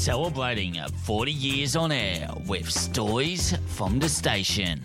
Celebrating 40 years on air with stories from the station.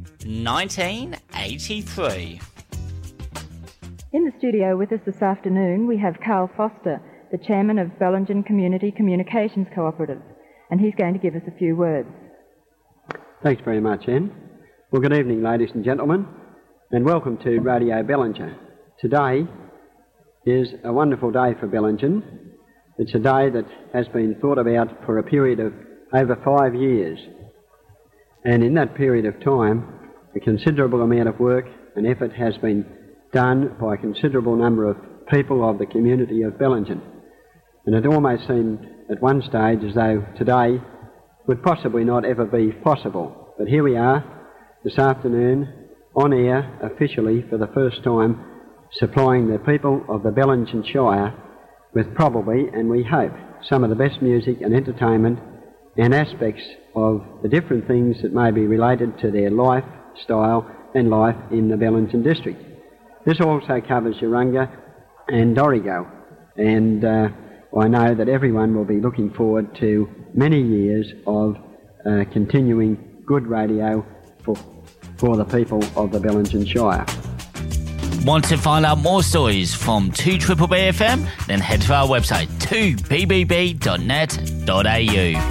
1983. In the studio with us this afternoon, we have Carl Foster, the chairman of Bellingen Community Communications Cooperative, and he's going to give us a few words. Thanks very much, Anne. Well, good evening, ladies and gentlemen, and welcome to Radio Bellingen. Today is a wonderful day for Bellingen. It's a day that has been thought about for a period of over 5 years. And in that period of time, a considerable amount of work and effort has been done by a considerable number of people of the community of Bellingen. And it almost seemed at one stage as though today would possibly not ever be possible. But here we are this afternoon on air officially for the first time, supplying the people of the Bellingen Shire with probably, and we hope, some of the best music and entertainment and aspects of the different things that may be related to their lifestyle and life in the Bellingen district. This also covers Urunga and Dorrigo, and I know that everyone will be looking forward to many years of continuing good radio for the people of the Bellingen Shire. Want to find out more stories from 2BBB FM? Then head to our website 2bbb.net.au.